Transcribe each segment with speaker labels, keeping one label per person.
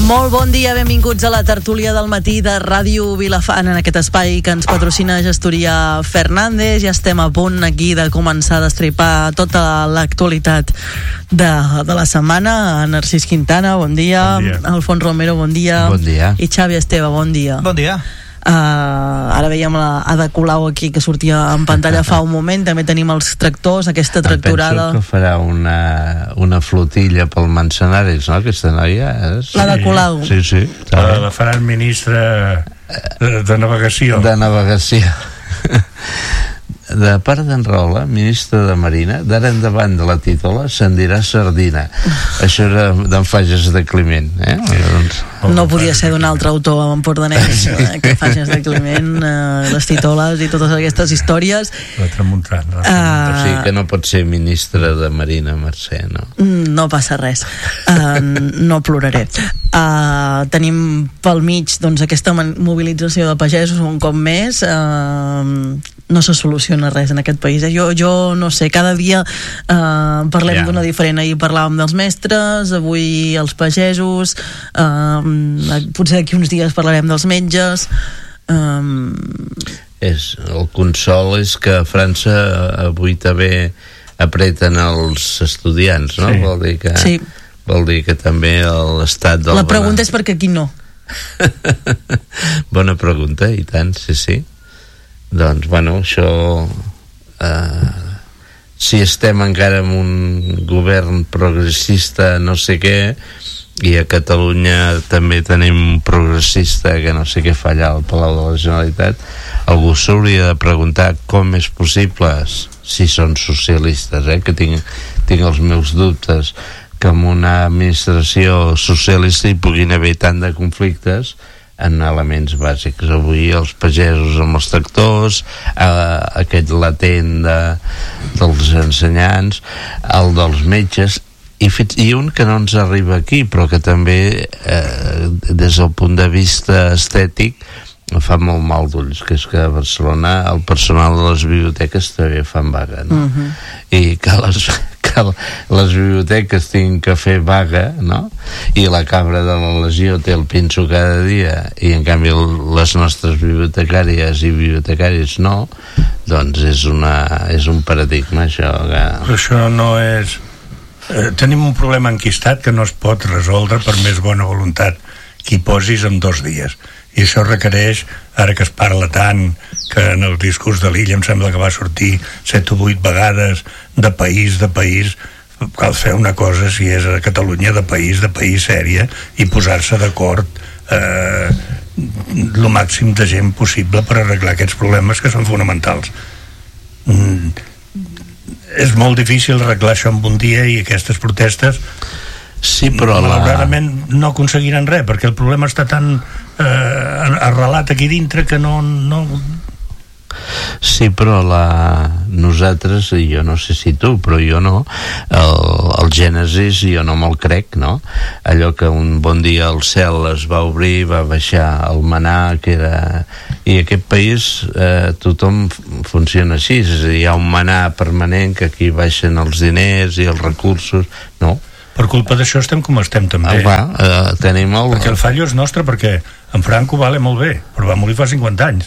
Speaker 1: Molt bon dia, benvinguts a la tertúlia del matí de Ràdio Vilafant, en aquest espai que ens patrocina Gestoria Fernández. Ja estem a punt aquí de començar a destripar tota l'actualitat de la setmana. Narcís Quintana, bon dia.
Speaker 2: Bon dia.
Speaker 1: Alfons Romero, bon dia.
Speaker 3: Bon dia.
Speaker 1: I Xavi Esteve, bon dia.
Speaker 2: Bon dia.
Speaker 1: Ara veiem l'Ada Colau aquí, que sortia en pantalla fa un moment. També tenim els tractors, aquesta tractorada.
Speaker 3: Penso que farà una flotilla pel Manzanares, no?, aquesta noia.
Speaker 1: L'Ada Colau.
Speaker 3: Sí.
Speaker 2: La faran ministra de Navegació.
Speaker 3: De Navegació. De part d'en Rola, ministre de Marina, d'ara endavant de la títola se'n dirà Sardina. Això era d'en Fages de Climent,
Speaker 1: No podia ser d'un altre autor empordanès, que Fages de Climent, les títoles i totes aquestes històries.
Speaker 2: La Tramuntana.
Speaker 3: O sigui que no pot ser ministre de Marina, Mercè, no?
Speaker 1: No passa res. No ploraré. Tenim pel mig, doncs, aquesta mobilització de pagesos un cop més. No se soluciona res en aquest país. Jo no sé, cada dia parlem d'una diferent. Ahir parlàvem dels mestres, avui els pagesos, potser d'aquí uns dies parlarem dels metges.
Speaker 3: El consol és que a França avui també apreten els estudiants, no?
Speaker 2: Sí.
Speaker 3: Vol dir que també l'estat del...
Speaker 1: La pregunta és per què aquí no.
Speaker 3: Bona pregunta, i tant, sí. Doncs, bueno, això... si estem encara en un govern progressista no sé què, i a Catalunya també tenim un progressista que no sé què fa allà al Palau de la Generalitat, algú s'hauria de preguntar com és possible, si són socialistes, que tinc els meus dubtes, que en una administració socialista hi puguin haver tant de conflictes en elements bàsics. Avui els pagesos amb els tractors, aquest latent dels ensenyants, el dels metges, i un que no ens arriba aquí, però que també des del punt de vista estètic fa molt mal d'ulls, que és que a Barcelona el personal de les biblioteques també fan vaga, no? I que les biblioteques tinguin que fer vaga, no? I la cabra de la Legió té el pinso cada dia, i en canvi les nostres bibliotecàries i bibliotecaris no, doncs és un paradigma, això.
Speaker 2: Però això no és... tenim un problema enquistat que no es pot resoldre per més bona voluntat que hi posis en 2 dies, i això requereix, ara que es parla tant, que en el discurs de l'Illa em sembla que va sortir 7 o 8 vegades de país, cal fer una cosa, si és a Catalunya, de país sèria, i posar-se d'acord el màxim de gent possible per arreglar aquests problemes que són fonamentals. És molt difícil arreglar això en un dia, i aquestes protestes malauradament no aconseguiran res, perquè el problema està tan arrelat aquí dintre que no...
Speaker 3: Sí, però nosaltres, jo no sé si tu, però jo no, el Gènesis jo no me'l crec, no? Allò que un bon dia el cel es va obrir, va baixar el manà, que era... I aquest país tothom funciona així, és a dir, hi ha un manà permanent, que aquí baixen els diners i els recursos, no?
Speaker 2: Per culpa d'això estem com estem també.
Speaker 3: Tenim
Speaker 2: perquè el fallo és nostre, perquè en Franco vale molt bé, però va morir fa 50 anys.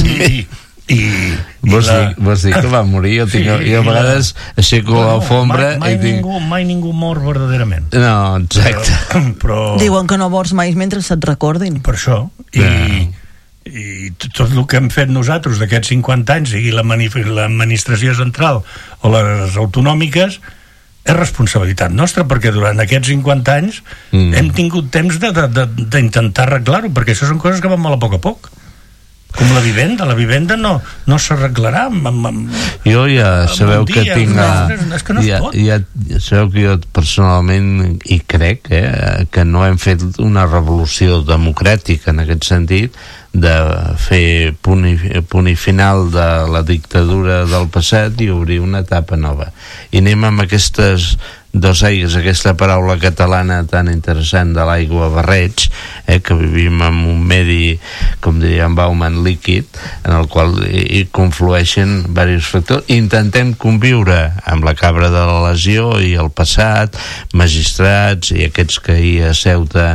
Speaker 3: Vols dir que va morir? Jo a vegades aixeco l'alfombra
Speaker 2: mai ningú mor verdaderament.
Speaker 3: No, exacte.
Speaker 2: Però
Speaker 1: diuen que no mors mai mentre se't recordin.
Speaker 2: Per això. I tot el que hem fet nosaltres d'aquests 50 anys, sigui l'administració central o les autonòmiques, és responsabilitat nostra, perquè durant aquests 50 anys hem tingut temps d'intentar arreglar-ho, perquè això són coses que van molt a poc. Com la vivenda no s'arreglarà
Speaker 3: jo ja sabeu que tinc
Speaker 2: és que no es pot.
Speaker 3: Ja sabeu que jo personalment hi crec que no hem fet una revolució democràtica en aquest sentit, de fer punt i final de la dictadura del passat i obrir una etapa nova, i anem amb aquestes aigües, aquesta paraula catalana tan interessant de l'aigua barreig, que vivim en un medi, com diria en Bauman, líquid, en el qual hi conflueixen diversos factors. Intentem conviure amb la cabra de la lesió i el passat, magistrats i aquests que ahir a Ceuta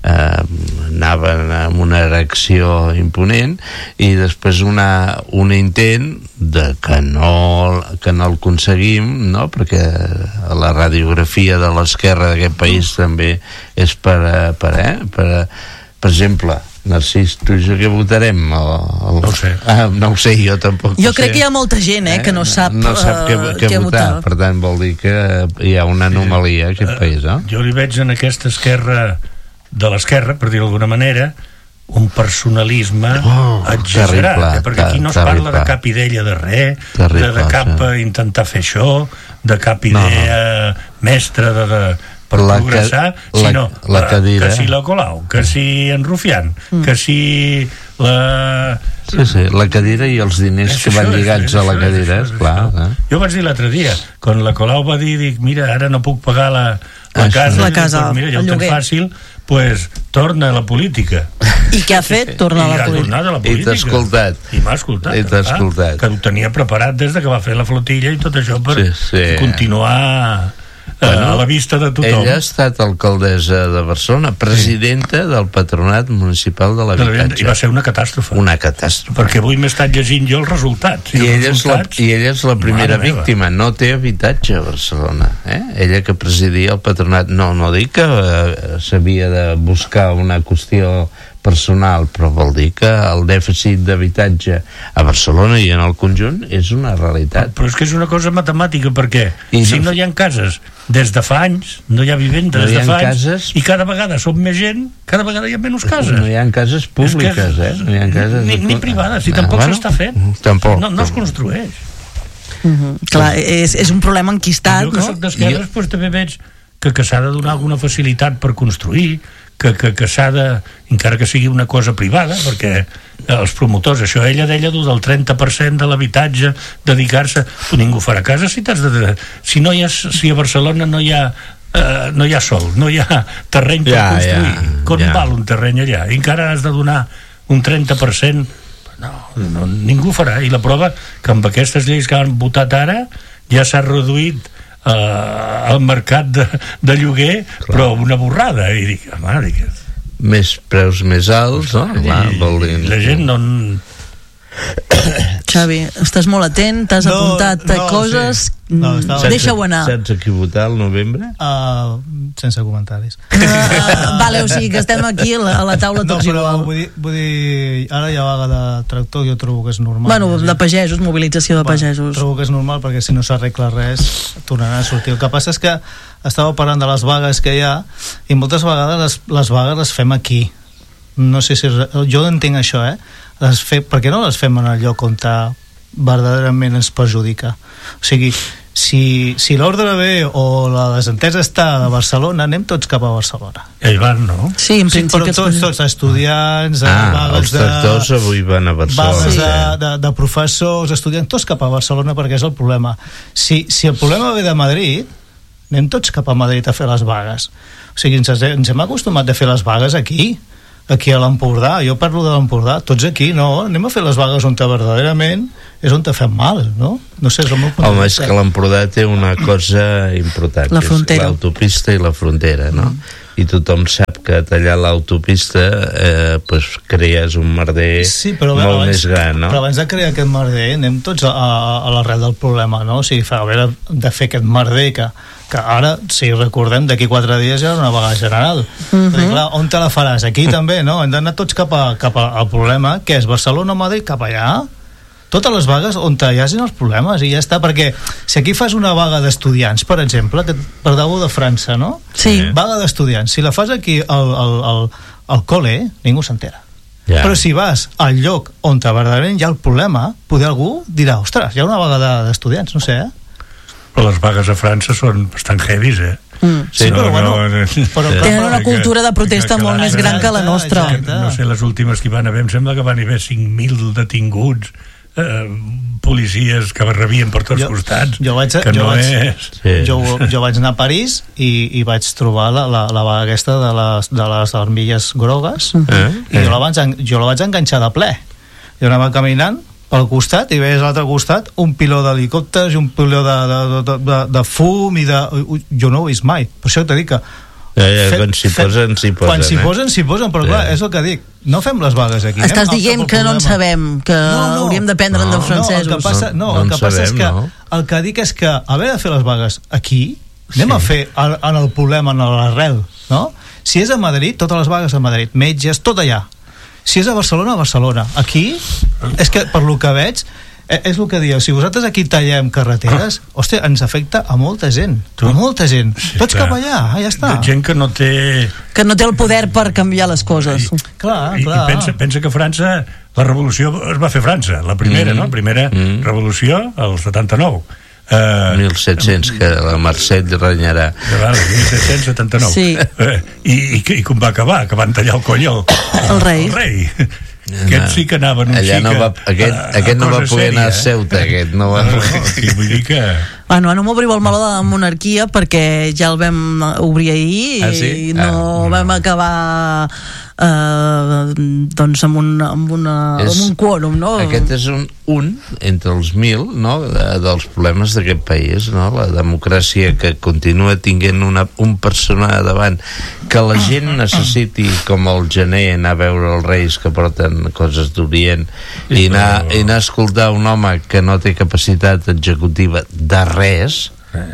Speaker 3: anaven amb una erecció imponent, i després un intent que no el aconseguim, no? Perquè la radiografia de l'esquerra d'aquest país també és per exemple, Narcís, tu i jo què votarem?
Speaker 2: No ho sé.
Speaker 3: No ho sé, jo tampoc.
Speaker 1: Jo crec que hi ha molta gent que no sap
Speaker 3: què votar. Per tant, vol dir que hi ha una anomalia a aquest país, no?
Speaker 2: Jo li veig en aquesta esquerra de l'esquerra, per dir-ho d'alguna manera, un personalisme exagerat, perquè aquí no es parla de cap idea de res, de cap intentar fer això, de cap idea mestra per progressar, sinó que si la Colau, que si en Rufián, que si la...
Speaker 3: Sí, la cadira i els diners que van lligats a la cadira, esclar.
Speaker 2: Jo vaig dir l'altre dia, quan la Colau va dir, mira, ara no puc pagar la casa, mira, ja ho tens fàcil, pues torna a la política.
Speaker 1: I què ha fet? Torna a la política.
Speaker 3: I t'ha escoltat.
Speaker 2: I m'ha escoltat. Que ho tenia preparat des de que va fer la flotilla i tot això per continuar a la vista de tothom.
Speaker 3: Ella ha estat alcaldessa de Barcelona, presidenta del Patronat Municipal de l'Habitatge.
Speaker 2: I va ser una catàstrofe.
Speaker 3: Una catàstrofe.
Speaker 2: Perquè avui m'he estat llegint jo els resultats.
Speaker 3: I ella és la primera víctima. No té habitatge a Barcelona. Ella que presidia el Patronat. No dic que s'havia de buscar una qüestió personal, però vol dir que el dèficit d'habitatge a Barcelona i en el conjunt és una realitat.
Speaker 2: Però és que és una cosa matemàtica, perquè si no hi ha cases des de fa anys, no hi ha vivendes des de fa anys, i cada vegada som més gent, cada vegada hi ha menys cases.
Speaker 3: No hi ha cases públiques, no hi ha cases
Speaker 2: ni privades, i tampoc s'està fent. No es construeix.
Speaker 1: Clar, és un problema enquistat,
Speaker 2: no? Jo que soc d'esquerres, doncs també veig que s'ha de donar alguna facilitat per construir, que s'ha de, encara que sigui una cosa privada, perquè els promotors, això ella deia del 30% de l'habitatge, dedicar-se, ningú farà casa si a Barcelona no hi ha sol, no hi ha terreny per construir. Com val un terreny allà? I encara has de donar un 30%? No, ningú farà. I la prova que amb aquestes lleis que han votat ara ja s'ha reduït el mercat de lloguer, però una borrada. I dic,
Speaker 3: més preus més alts, no?
Speaker 2: La gent no...
Speaker 1: Xavi, estàs molt atent, t'has apuntat coses, deixa-ho anar.
Speaker 3: Saps a qui votar al novembre?
Speaker 4: Sense comentaris.
Speaker 1: Vale, o sigui que estem aquí a la taula tots igual.
Speaker 4: Vull dir, ara hi ha vaga de tractor, jo trobo que és normal.
Speaker 1: Bueno, de pagesos, mobilització de pagesos.
Speaker 4: Trobo que és normal, perquè si no s'arregla res tornarà a sortir. El que passa és que estava parlant de les vagues que hi ha, i moltes vegades les vagues les fem aquí. No sé si... Jo entenc això, per què no les fem en el lloc on verdaderament ens perjudica? O sigui, si l'ordre ve o la desentesa està de Barcelona, anem tots cap a Barcelona.
Speaker 2: Ells van, no?
Speaker 1: Sí, en principi.
Speaker 4: Però tots estudiants,
Speaker 3: els tractors avui van a Barcelona.
Speaker 4: Vagues de professors, estudiants, tots cap a Barcelona, perquè és el problema. Si el problema ve de Madrid, anem tots cap a Madrid a fer les vagues. O sigui, ens hem acostumat a fer les vagues aquí a l'Empordà. Jo parlo de l'Empordà, tots aquí, no, anem a fer les vagues on verdaderament és on fem mal, no? No sé, és el meu punt de vista.
Speaker 3: És que l'Empordà té una cosa important,
Speaker 1: la frontera,
Speaker 3: l'autopista i la frontera, no? I tothom sap que tallar l'autopista crees un merder molt més gran, no?
Speaker 4: Però abans de crear aquest merder anem tots a l'arrel del problema, no? O sigui, a veure, de fer aquest merder que ara, si recordem, d'aquí 4 dies hi ha una vaga general. Perquè, clar, on te la faràs? Aquí també, no? Hem d'anar tots cap al problema, que és Barcelona, Madrid, cap allà. Totes les vagues on hi hagin els problemes, i ja està, perquè si aquí fas una vaga d'estudiants, per exemple, per dago de França, no?
Speaker 1: Sí.
Speaker 4: Vaga d'estudiants, si la fas aquí al col·le, ningú s'entera.
Speaker 3: Yeah.
Speaker 4: Però si vas al lloc on verdaderament hi ha el problema, poder algú dirà, ostres, hi ha una vaga d'estudiants, no sé,
Speaker 2: Però les vagues a França són bastant heavies,
Speaker 4: Sí, però bueno,
Speaker 1: tenen una cultura de protesta molt més gran que la nostra.
Speaker 2: No sé, les últimes que hi van haver, em sembla que van haver 5.000 detinguts policies que rebien per tots costats, jo vaig
Speaker 4: anar a París i vaig trobar la vaga aquesta de les armilles grogues, i jo la vaig enganxar de ple. Jo anava caminant pel costat i veies a l'altre costat un piló d'helicòpters i un piló de fum i jo no ho he vist mai. Per això t'he dit que
Speaker 3: quan s'hi posen, però clar, és el que dic, no fem les vagues aquí.
Speaker 1: Estàs dient que no en sabem, que hauríem d'aprendre dels francesos.
Speaker 4: El que passa és que el que dic és que haver de fer les vagues aquí, anem a fer en el problema, en l'arrel, no? Si és a Madrid, totes les vagues a Madrid, metges, tot allà. Si és a Barcelona, aquí és que per lo que veig és el que dieu, si vosaltres aquí tallem carreteres, hòstia, ens afecta a molta gent, tots cap allà, ja està.
Speaker 2: Gent que no té
Speaker 1: el poder per canviar les coses.
Speaker 2: I pensa que França, la revolució es va fer a França, la primera, no? Primera revolució, el 79.
Speaker 3: 1700, que la Mercè renyarà.
Speaker 2: 1779.
Speaker 1: Sí.
Speaker 2: I com va acabar? Que van tallar el coll
Speaker 1: el rei.
Speaker 2: Aquest sí que anava en un xic
Speaker 3: aquest no va poder anar a Ceuta, aquest no va poder.
Speaker 2: Vull dir que...
Speaker 1: Bueno, no m'obriu el meló de la monarquia perquè ja el vam obrir ahir i no vam acabar doncs amb un quòrum, no?
Speaker 3: Aquest és un entre els 1000, no? Dels problemes d'aquest país, no? La democràcia que continua tinguent un persona davant que la gent necessiti, com el gener, anar a veure els reis que porten coses d'Orient i anar a escoltar un home que no té capacitat executiva de res,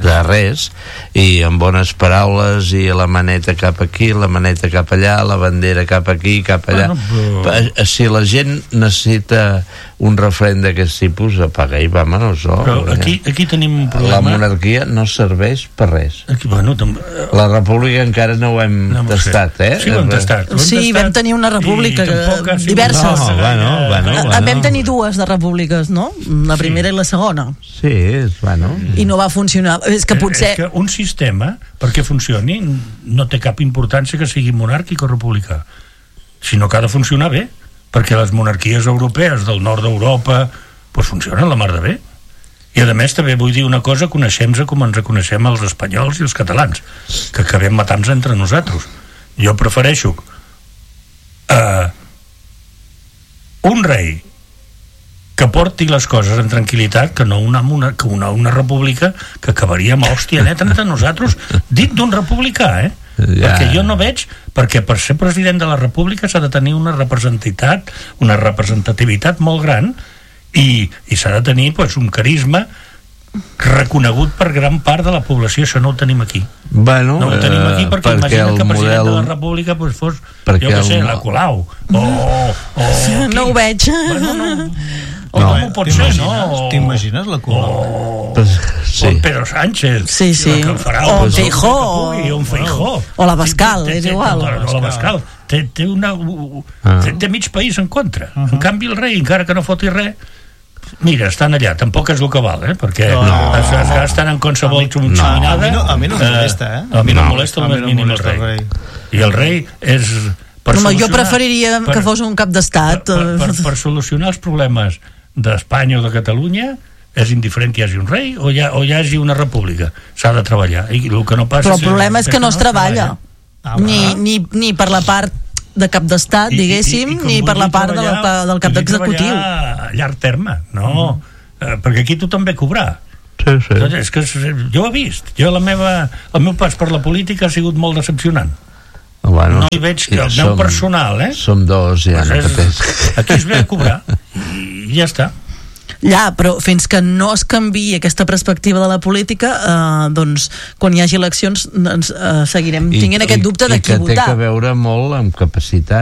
Speaker 3: i amb bones paraules i la maneta cap aquí, la maneta cap allà, la bandera cap aquí, cap allà. Si la gent necessita un referent d'aquest tipus, apaga i vámonos.
Speaker 2: Aquí tenim un problema.
Speaker 3: La monarquia no serveix per res. La república encara no ho hem tastat,
Speaker 2: Sí, ho hem tastat.
Speaker 1: Sí, vam tenir una república diverses. Vam tenir dues de repúbliques, no? La primera i la segona.
Speaker 3: Sí,
Speaker 1: i no va funcionar. És que potser...
Speaker 2: És que un sistema, perquè funcioni, no té cap importància que sigui monàrquic o republicà, sinó que ha de funcionar bé, perquè les monarquies europees del nord d'Europa funcionen la mar de bé. I a més també vull dir una cosa, coneixem-se com ens coneixem els espanyols i els catalans, que acabem matant-nos entre nosaltres. Jo prefereixo un rei que porti les coses en tranquil·litat que no una república que acabaria amb hòstia neta entre nosaltres dit d'un republicà, perquè jo no veig, perquè per ser president de la república s'ha de tenir una representativitat molt gran i s'ha de tenir un carisma reconegut per gran part de la població. Això no ho tenim aquí. No ho tenim aquí perquè imagina que president de la república fos, jo què sé, la Colau
Speaker 1: no ho veig.
Speaker 2: O no m'ho pot ser, no?
Speaker 4: T'imagines la Colau?
Speaker 2: O Pedro Sánchez.
Speaker 1: O Feijó. O la Bascal, és igual.
Speaker 2: O la Bascal. Té mig país en contra. En canvi el rei, encara que no foti res, mira, estan allà, tampoc és el que val, perquè es gasten en qualsevol xaminada.
Speaker 4: A mi no em molesta,
Speaker 2: A mi no em molesta el més mínim el rei. I el rei és...
Speaker 1: Jo preferiria que fos un cap d'estat.
Speaker 2: Per solucionar els problemes d'Espanya o de Catalunya és indiferent que hi hagi un rei o hi hagi una república. S'ha de treballar.
Speaker 1: Però el problema és que no es treballa. Ni per la part de cap d'estat, diguéssim, ni per la part del cap d'executiu.
Speaker 2: A llarg terme, no? Perquè aquí tothom ve a cobrar. És que jo ho he vist. El meu pas per la política ha sigut molt decepcionant. No hi veig que el meu personal,
Speaker 3: som dos, ja no pateix.
Speaker 2: Aquí es ve a cobrar i ja està.
Speaker 1: Ja, però fins que no es canviï aquesta perspectiva de la política, doncs quan hi hagi eleccions seguirem tinguent aquest dubte de qui votar.
Speaker 3: I que té a veure molt amb capacitat.